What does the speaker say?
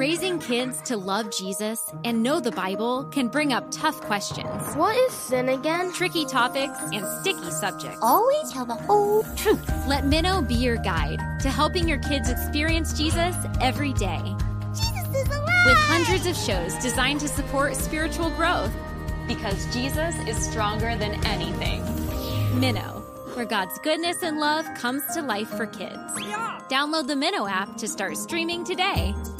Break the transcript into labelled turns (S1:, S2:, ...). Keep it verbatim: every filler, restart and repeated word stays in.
S1: Raising kids to love Jesus and know the Bible can bring up tough questions,
S2: What is sin again?
S1: tricky topics, and sticky subjects.
S3: Always tell the whole truth.
S1: Let Minnow be your guide to helping your kids experience Jesus every day.
S3: Jesus is alive!
S1: With hundreds of shows designed to support spiritual growth. Because Jesus is stronger than anything. Minnow, where God's goodness and love comes to life for kids. Download the Minnow app to start streaming today.